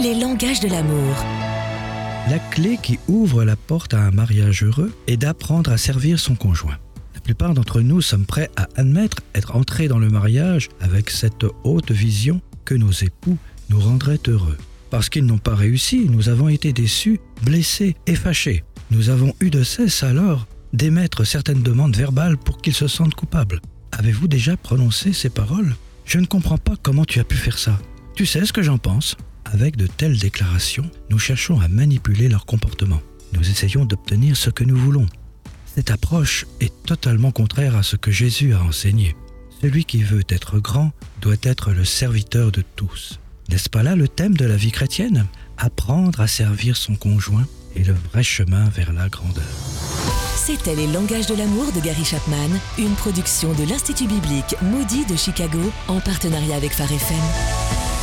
Les langages de l'amour. La clé qui ouvre la porte à un mariage heureux est d'apprendre à servir son conjoint. La plupart d'entre nous sommes prêts à admettre être entrés dans le mariage avec cette haute vision que nos époux nous rendraient heureux. Parce qu'ils n'ont pas réussi, nous avons été déçus, blessés et fâchés. Nous avons eu de cesse alors d'émettre certaines demandes verbales pour qu'ils se sentent coupables. Avez-vous déjà prononcé ces paroles ? Je ne comprends pas comment tu as pu faire ça. Tu sais ce que j'en pense ? Avec de telles déclarations, nous cherchons à manipuler leur comportement. Nous essayons d'obtenir ce que nous voulons. Cette approche est totalement contraire à ce que Jésus a enseigné. Celui qui veut être grand doit être le serviteur de tous. N'est-ce pas là le thème de la vie chrétienne ? Apprendre à servir son conjoint est le vrai chemin vers la grandeur. C'était Les langages de l'amour de Gary Chapman, une production de l'Institut biblique Moody de Chicago en partenariat avec Phare FM.